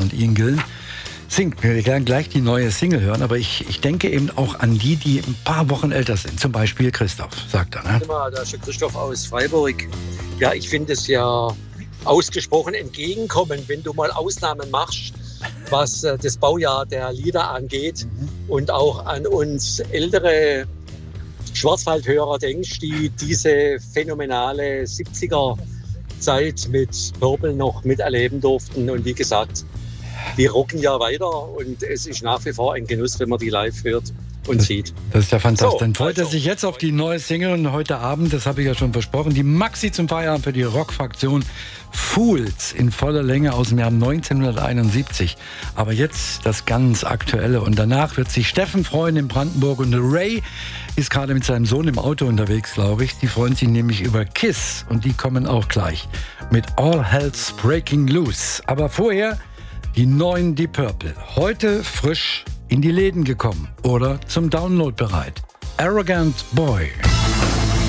und Ian Gillan singt. Wir werden gleich die neue Single hören, aber ich denke eben auch an die ein paar Wochen älter sind. Zum Beispiel Christoph, sagt er. Ne? Da ist der Christoph aus Freiburg. Ja, ich finde es ja ausgesprochen entgegenkommen, wenn du mal Ausnahmen machst, was das Baujahr der Lieder angeht und auch an uns ältere Schwarzwaldhörer denkst, die diese phänomenale 70er-Zeit mit Purple noch miterleben durften. Und wie gesagt, die rocken ja weiter und es ist nach wie vor ein Genuss, wenn man die live hört und sieht. Das ist ja fantastisch. Dann freut er also, sich jetzt auf die neue Single und heute Abend, das habe ich ja schon versprochen, die Maxi zum Feierabend für die Rockfraktion Fools in voller Länge aus dem Jahr 1971. Aber jetzt das ganz Aktuelle und danach wird sich Steffen freuen in Brandenburg und Ray ist gerade mit seinem Sohn im Auto unterwegs, glaube ich. Die freuen sich nämlich über Kiss und die kommen auch gleich mit All Hell's Breaking Loose. Aber vorher die neuen Deep Purple. Heute frisch in die Läden gekommen oder zum Download bereit. Arrogant Boy.